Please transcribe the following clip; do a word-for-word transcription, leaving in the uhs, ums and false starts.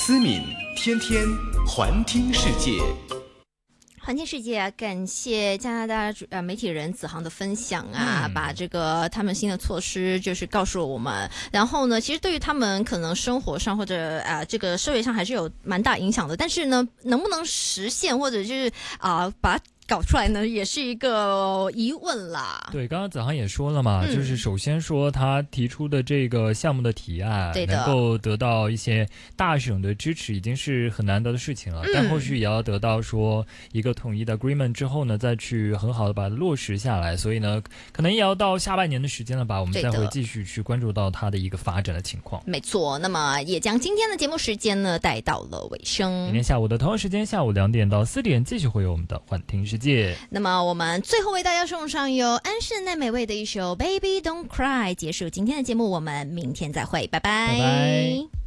思敏天天环听世界。 环境世界啊，感谢加拿大呃媒体人子航的分享啊，嗯、把这个他们新的措施就是告诉了我们。然后呢，其实对于他们可能生活上或者啊、呃、这个社会上还是有蛮大影响的。但是呢，能不能实现或者就是啊、呃、把搞出来呢，也是一个疑问啦。 对，刚刚子航也说了嘛，嗯、就是首先说他提出的这个项目的提案能够得到一些大省的支持，已经是很难得的事情了。嗯、但后续也要得到说一个统一的 agreement 之后呢，再去很好的把它落实下来。所以呢，可能也要到下半年的时间了吧，我们再会继续去关注到它的一个发展的情况。 没错，那么也将今天的节目时间呢带到了尾声。 明天下午的同一时间，下午两点到四点，继续会有我们的幻听世界。 那么我们最后为大家送上由安室奈美味的一首 Baby Don't Cry 结束今天的节目，我们明天再会，拜拜。 拜拜。